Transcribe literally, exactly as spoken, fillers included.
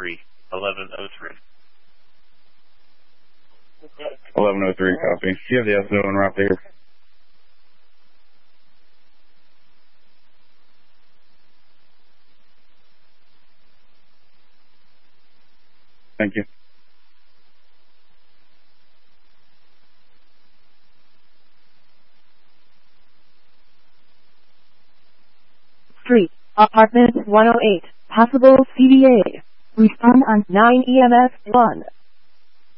three, eleven oh three. eleven oh three, copy. Do you have the S O and route there? Thank you. Street, apartment one oh eight, possible C V A. Respond on nine E M S one.